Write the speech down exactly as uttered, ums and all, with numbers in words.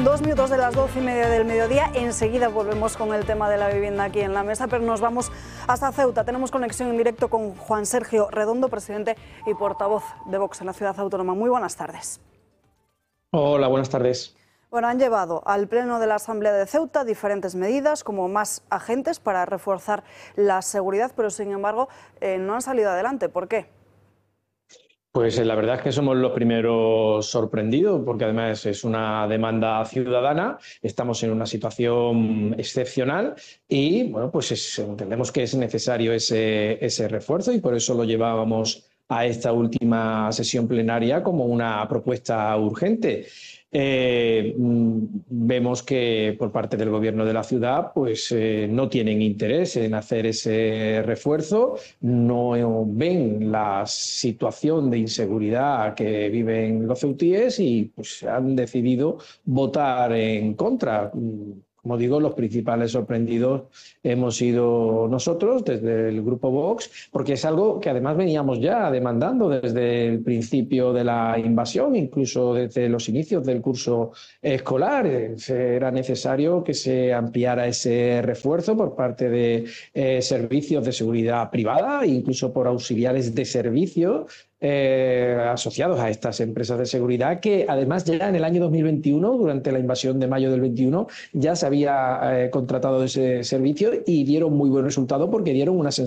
Dos minutos de las doce y media del mediodía. Enseguida volvemos con el tema de la vivienda aquí en la mesa, pero nos vamos hasta Ceuta. Tenemos conexión en directo con Juan Sergio Redondo, presidente y portavoz de Vox en la ciudad autónoma. Muy buenas tardes. Hola, buenas tardes. Bueno, han llevado al Pleno de la Asamblea de Ceuta diferentes medidas, como más agentes para reforzar la seguridad, pero sin embargo eh, no han salido adelante. ¿Por qué? Pues la verdad es que somos los primeros sorprendidos, porque además es una demanda ciudadana, estamos en una situación excepcional y bueno, pues es, entendemos que es necesario ese, ese refuerzo y por eso lo llevábamos a esta última sesión plenaria como una propuesta urgente. Eh, vemos que por parte del gobierno de la ciudad pues eh, no tienen interés en hacer ese refuerzo, no ven la situación de inseguridad que viven los ceutíes y pues han decidido votar en contra. Como digo, los principales sorprendidos hemos sido nosotros desde el grupo Vox, porque es algo que además veníamos ya demandando desde el principio de la invasión, incluso desde los inicios del curso escolar. Era necesario que se ampliara ese refuerzo por parte de eh, servicios de seguridad privada, incluso por auxiliares de servicio Eh, asociados a estas empresas de seguridad, que además ya en el año dos mil veintiuno, durante la invasión de mayo del veintiuno, ya se había eh, contratado ese servicio y dieron muy buen resultado porque dieron una sensación